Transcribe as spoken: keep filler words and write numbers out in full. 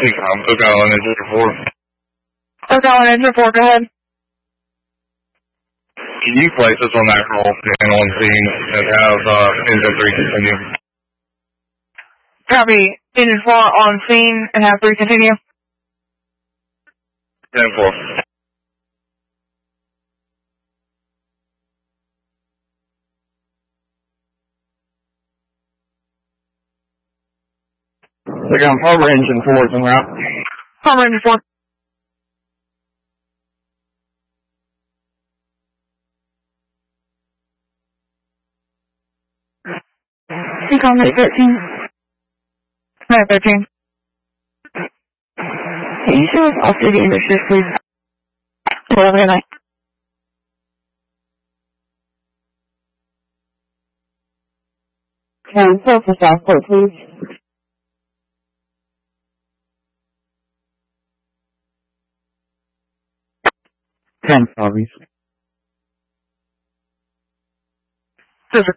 T-com, Oak Island Engine four. Oak Island Engine four, go ahead. Can you place us on that roll and on scene and have uh, Engine three continue? Copy. Engine four on scene and have three continue. ten four. Look on Palmer Engine four is en route. Palmer Engine four. T-com at thirteen. At thirteen. Can you show us after the end of shift, please? twelve good night. And so for Southport, please. ten, sorry. Super.